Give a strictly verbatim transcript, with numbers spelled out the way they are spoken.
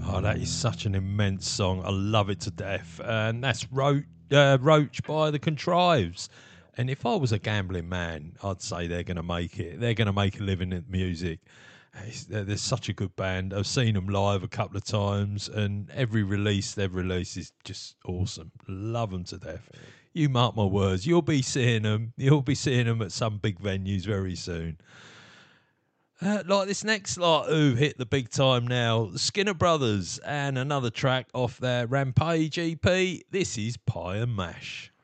Oh, that is such an immense song. I love it to death. And that's Roach, uh, Roach by the Contrives. And if I was a gambling man, I'd say they're going to make it. They're going to make a living in music. It's, they're, they're such a good band. I've seen them live a couple of times, and every release they've released is just awesome. Love them to death. You mark my words, you'll be seeing them. You'll be seeing them at some big venues very soon. Uh, like this next lot who hit the big time now, the Skinner Brothers, and another track off their Rampage E P. This is Pie and Mash.